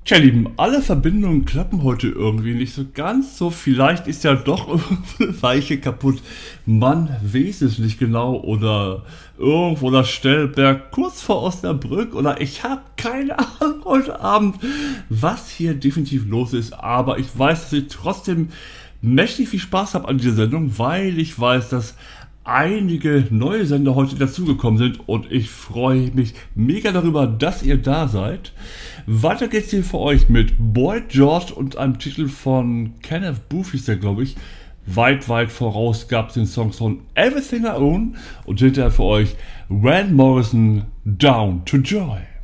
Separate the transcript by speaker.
Speaker 1: Tja, Lieben, alle Verbindungen klappen heute irgendwie nicht so ganz so. Vielleicht ist ja doch irgendeine Weiche kaputt. Man weiß es nicht genau. Oder irgendwo der Stellberg kurz vor Osnabrück. Oder ich habe keine Ahnung heute Abend, was hier definitiv los ist. Aber ich weiß, dass ich trotzdem mächtig viel Spaß habe an dieser Sendung, weil ich weiß, dass einige neue Sender heute dazugekommen sind und ich freue mich mega darüber, dass ihr da seid. Weiter geht's hier für euch mit Boy George und einem Titel von Kenneth Booth, hieß der, glaube ich. Weit voraus gab es den Song von Everything I Own und hinterher für euch Van Morrison, Down to Joy.